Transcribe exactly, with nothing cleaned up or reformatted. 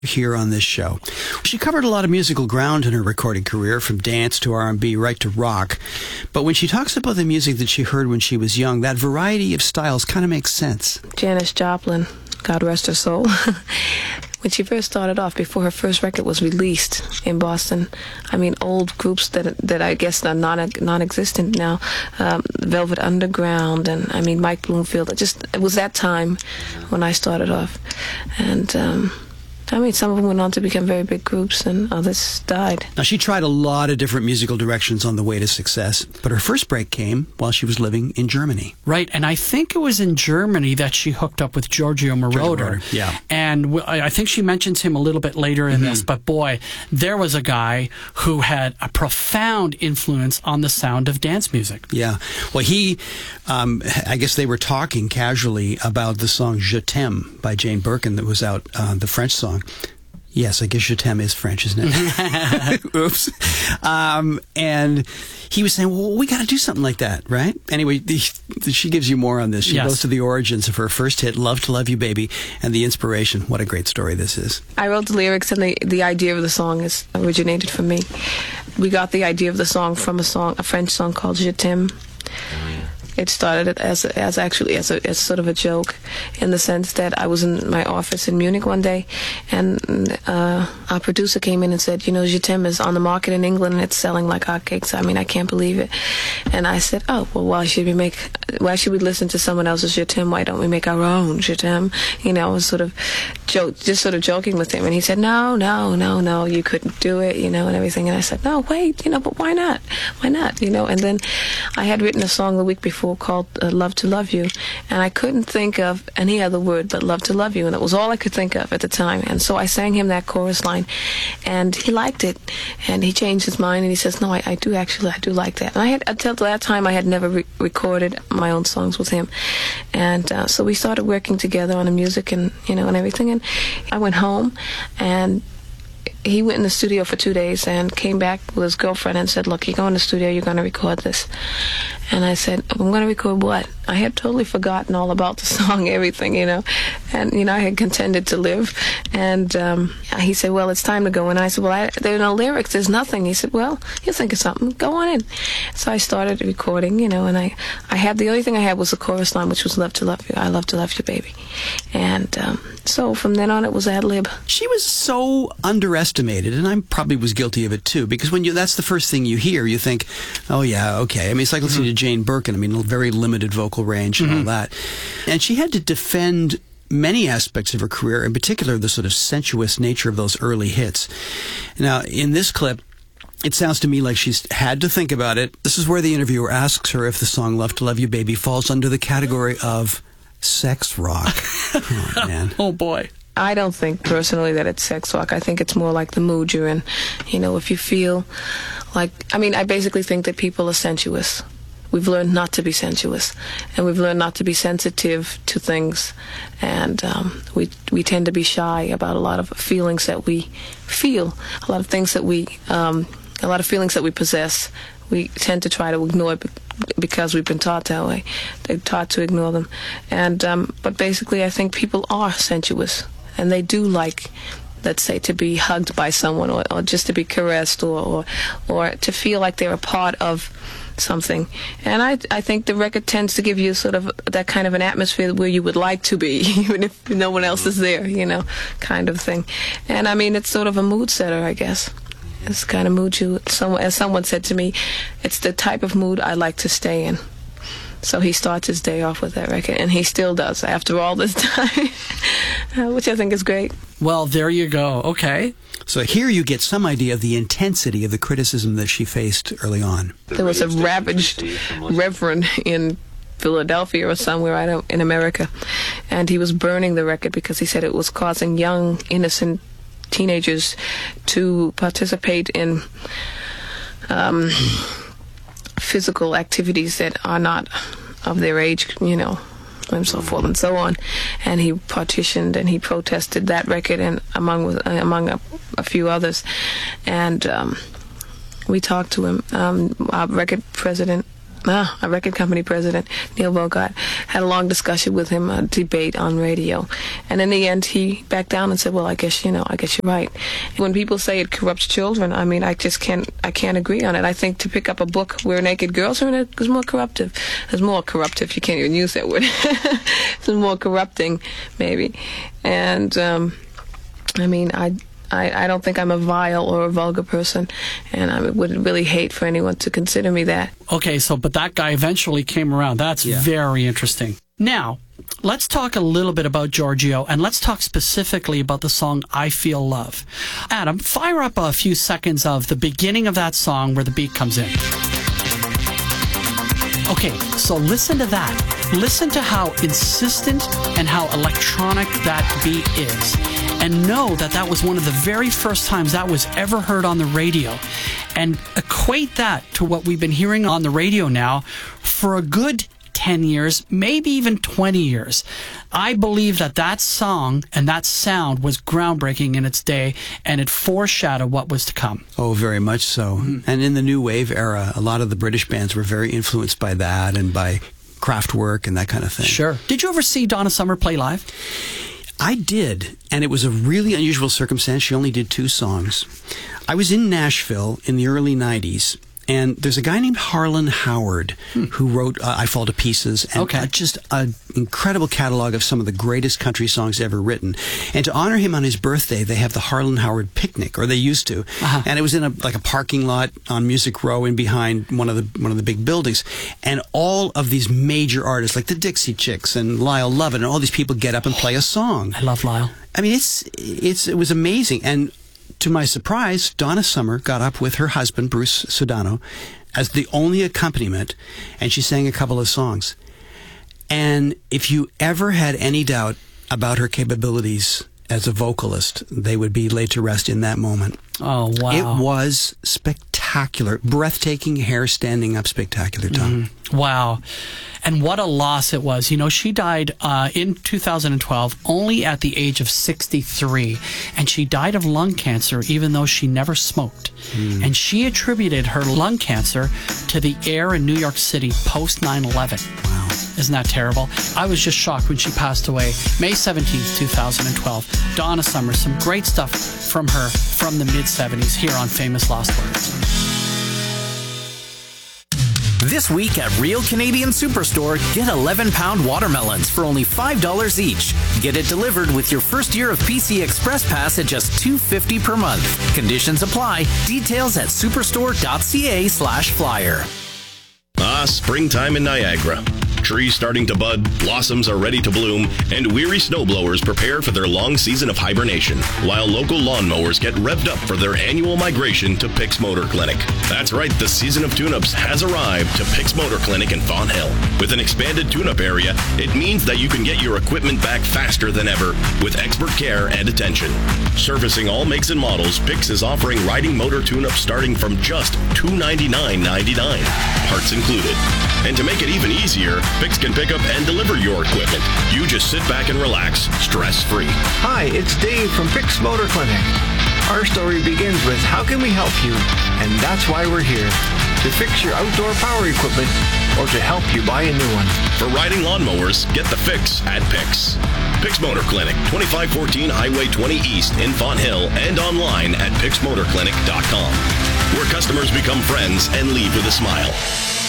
here on this show. She covered a lot of musical ground in her recording career, from dance to R and B right to rock. But when she talks about the music that she heard when she was young, that variety of styles kind of makes sense. Janis Joplin, God rest her soul. When she first started off, before her first record was released in Boston, I mean, old groups that that I guess are non non-existent now, um, Velvet Underground, and I mean Mike Bloomfield. It just it was that time when I started off, and um, I mean, some of them went on to become very big groups, and others died. Now, she tried a lot of different musical directions on the way to success, but her first break came while she was living in Germany. Right, and I think it was in Germany that she hooked up with Giorgio Moroder. Moroder, yeah. And w- I think she mentions him a little bit later in mm-hmm. this, but boy, there was a guy who had a profound influence on the sound of dance music. Yeah. Well, he, um, I guess they were talking casually about the song Je T'aime by Jane Birkin that was out, uh, the French song. Yes, I guess Je T'aime is French, isn't it? Oops. Um, and he was saying, well, we got to do something like that, right? Anyway, the, the, she gives you more on this. She yes. goes to the origins of her first hit, Love to Love You Baby, and the inspiration. What a great story this is. I wrote the lyrics, and the, the idea of the song is originated from me. We got the idea of the song from a song, a French song called Je T'aime. It started as as actually as a as sort of a joke, in the sense that I was in my office in Munich one day, and uh, our producer came in and said, you know, Je T'aime is on the market in England and it's selling like hotcakes. I mean, I can't believe it. And I said, oh, well, why should we make? Why should we listen to someone else's Je T'aime? Why don't we make our own Je T'aime? You know, I was sort of joke, just sort of joking with him, and he said, no, no, no, no, you couldn't do it, you know, and everything. And I said, no, wait, you know, but why not? Why not? You know, and then I had written a song the week before called uh, Love to Love You, and I couldn't think of any other word but Love to Love You, and it was all I could think of at the time. And so I sang him that chorus line, and he liked it, and he changed his mind, and he says, no, I, I do actually, I do like that. And I had, until that time, I had never re- recorded my own songs with him, and uh, so we started working together on the music and, you know, and everything, and I went home, and he went in the studio for two days and came back with his girlfriend and said, look, you go in the studio, you're going to record this. And I said, I'm going to record what? I had totally forgotten all about the song, everything, you know. And, you know, I had contended to live. And um, he said, well, it's time to go. And I said, well, I, there are no lyrics. There's nothing. He said, well, you think of something. Go on in. So I started recording, you know, and I, I had, the only thing I had was the chorus line, which was Love to Love You. I love to love you, baby. And um, so from then on, it was ad lib. She was so underestimated, and I probably was guilty of it too, because when you, that's the first thing you hear, you think, oh yeah, okay. I mean, it's like listening mm-hmm. to Jane Birkin. I mean, very limited vocal range and mm-hmm. all that. And she had to defend many aspects of her career, in particular the sort of sensuous nature of those early hits. Now, in this clip, it sounds to me like she's had to think about it. This is where the interviewer asks her if the song Love to Love You Baby falls under the category of sex rock. Oh, man. Oh, boy. I don't think personally that it's sex rock. I think it's more like the mood you're in. You know, if you feel like, I mean, I basically think that people are sensuous. We've learned not to be sensuous, and we've learned not to be sensitive to things, and um, we we tend to be shy about a lot of feelings that we feel, a lot of things that we, um, a lot of feelings that we possess. We tend to try to ignore it because we've been taught that way. They're taught to ignore them, and um, but basically, I think people are sensuous, and they do like, let's say, to be hugged by someone, or, or just to be caressed, or, or or to feel like they're a part of something. And I I think the record tends to give you sort of that kind of an atmosphere where you would like to be, even if no one else is there, you know, kind of thing. And I mean, it's sort of a mood setter, I guess. It's the kind of mood you, someone, as someone said to me, it's the type of mood I like to stay in. So he starts his day off with that record, and he still does after all this time, uh, which I think is great. Well, there you go. Okay. So here you get some idea of the intensity of the criticism that she faced early on. There was a ravaged reverend in Philadelphia or somewhere, I don't, in America, and he was burning the record because he said it was causing young, innocent teenagers to participate in um, physical activities that are not of their age, you know, and so forth and so on. And he partitioned and he protested that record, and among among a, a few others. And um, we talked to him. Um, our record president, Ah, a record company president, Neil Bogart, had a long discussion with him, a debate on radio. And in the end, he backed down and said, well, I guess, you know, I guess you're right. When people say it corrupts children, I mean, I just can't, I can't agree on it. I think to pick up a book where naked girls are in it is more corruptive. It's more corruptive. You can't even use that word. It's more corrupting, maybe. And, um, I mean, I... I, I don't think I'm a vile or a vulgar person, and I would really hate for anyone to consider me that. Okay, so, but that guy eventually came around. That's yeah. very interesting. Now, let's talk a little bit about Giorgio, and let's talk specifically about the song I Feel Love. Adam, fire up a few seconds of the beginning of that song where the beat comes in. Okay, so listen to that. Listen to how insistent and how electronic that beat is. And know that that was one of the very first times that was ever heard on the radio. And equate that to what we've been hearing on the radio now for a good ten years, maybe even twenty years. I believe that that song and that sound was groundbreaking in its day, and it foreshadowed what was to come. Oh, very much so. Mm-hmm. And in the New Wave era, a lot of the British bands were very influenced by that and by Kraftwerk and that kind of thing. Sure. Did you ever see Donna Summer play live? I did, and it was a really unusual circumstance. She only did two songs. I was in Nashville in the early nineties, and there's a guy named Harlan Howard hmm. who wrote uh, I Fall to Pieces, and okay. uh, just an incredible catalog of some of the greatest country songs ever written. And to honor him on his birthday, they have the Harlan Howard Picnic, or they used to. Uh-huh. And it was in a like a parking lot on Music Row in behind one of the one of the big buildings. And all of these major artists, like the Dixie Chicks and Lyle Lovett, and all these people get up and play a song. I love Lyle. I mean, it's it's it was amazing. And to my surprise, Donna Summer got up with her husband, Bruce Sudano, as the only accompaniment, and she sang a couple of songs. And if you ever had any doubt about her capabilities as a vocalist, they would be laid to rest in that moment. Oh, wow. It was spectacular. Breathtaking, hair standing up spectacular, Tom. Mm, wow. And what a loss it was. You know, she died uh, in two thousand twelve only at the age of sixty-three. And she died of lung cancer even though she never smoked. Mm. And she attributed her lung cancer to the air in New York City post nine eleven. Wow. Isn't that terrible? I was just shocked when she passed away. May seventeenth, two thousand twelve. Donna Summer, some great stuff from her from the mid seventies here on Famous Lost Words. This week at Real Canadian Superstore, get eleven pound watermelons for only five dollars each. Get it delivered with your first year of P C Express Pass at just two dollars and fifty cents per month. Conditions apply. Details at superstore.ca slash flyer. Ah, springtime in Niagara. Trees starting to bud, blossoms are ready to bloom, and weary snowblowers prepare for their long season of hibernation, while local lawnmowers get revved up for their annual migration to Picks Motor Clinic. That's right, the season of tune-ups has arrived to Picks Motor Clinic in Fawn Hill. With an expanded tune-up area, it means that you can get your equipment back faster than ever with expert care and attention. Servicing all makes and models, Picks is offering riding motor tune-ups starting from just two hundred ninety-nine dollars and ninety-nine cents, parts included. And to make it even easier, Picks can pick up and deliver your equipment. You just sit back and relax, stress-free. Hi, it's Dave from Picks Motor Clinic. Our story begins with how can we help you? And that's why we're here. To fix your outdoor power equipment or to help you buy a new one. For riding lawnmowers, get the fix at Picks. Picks Motor Clinic, twenty-five fourteen Highway twenty East in Fawn Hill, and online at picks motor clinic dot com, where customers become friends and leave with a smile.